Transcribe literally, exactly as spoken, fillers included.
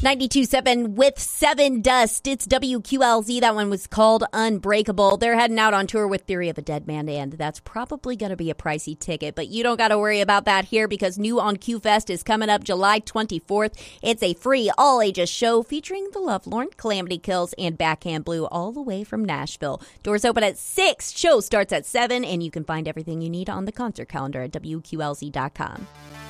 ninety-two point seven with Seven Dust. It's W Q L Z. That one was called Unbreakable. They're heading out on tour with Theory of a Dead Man, and that's probably going to be a pricey ticket. But you don't got to worry about that here because New on Q Fest is coming up July twenty-fourth. It's a free all-ages show featuring The Lovelorn, Calamity Kills, and Backhand Blue all the way from Nashville. Doors open at six. Show starts at seven, and you can find everything you need on the concert calendar at W Q L Z dot com.